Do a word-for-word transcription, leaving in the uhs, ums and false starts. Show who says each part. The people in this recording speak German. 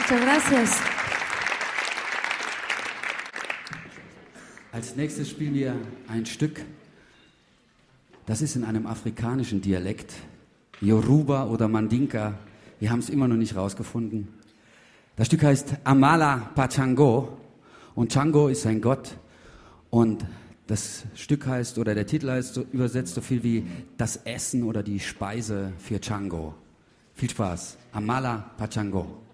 Speaker 1: Muchas gracias.
Speaker 2: Als nächstes spielen wir ein Stück, das ist in einem afrikanischen Dialekt, Yoruba oder Mandinka. Wir haben es immer noch nicht rausgefunden. Das Stück heißt Amala Pachango und Chango ist ein Gott und das Stück heißt, oder der Titel heißt so, übersetzt so viel wie das Essen oder die Speise für Chango. Viel Spaß. Amala Pachango.